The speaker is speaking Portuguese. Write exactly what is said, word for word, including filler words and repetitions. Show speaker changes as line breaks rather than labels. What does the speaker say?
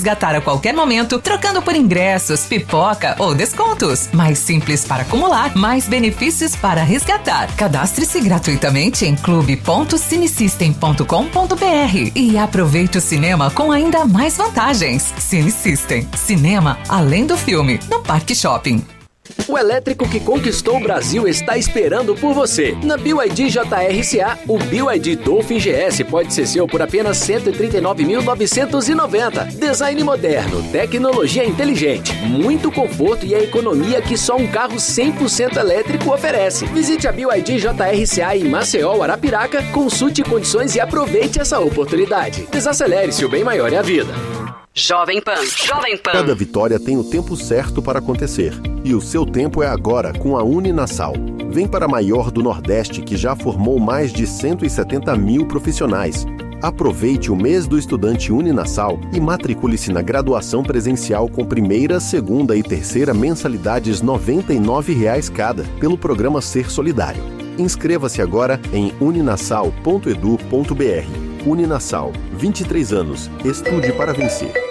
resgatar a qualquer momento, trocando por ingressos, pipoca ou descontos. Mais simples para acumular, mais benefícios para resgatar. Cadastre-se gratuitamente em clube ponto cinesystem ponto com ponto br e aproveite o cinema com ainda mais vantagens. Cinesystem, cinema além do filme, no Parque Shopping.
O elétrico que conquistou o Brasil está esperando por você. Na B Y D J R C A, o B Y D Dolphin G S pode ser seu por apenas cento e trinta e nove mil novecentos e noventa reais. Design moderno, tecnologia inteligente, muito conforto e a economia que só um carro cem por cento elétrico oferece. Visite a B Y D J R C A em Maceió, Arapiraca, consulte condições e aproveite essa oportunidade. Desacelere-se, o bem maior é a vida.
Jovem Pan, Jovem Pan.
Cada vitória tem o tempo certo para acontecer. E o seu tempo é agora com a Uninasal. Vem para a maior do Nordeste, que já formou mais de cento e setenta mil profissionais. Aproveite o mês do estudante Uninasal e matricule-se na graduação presencial com primeira, segunda e terceira mensalidades noventa e nove reais cada, pelo programa Ser Solidário. Inscreva-se agora em uninasal ponto edu ponto br. Uninasal, vinte e três anos. Estude para vencer.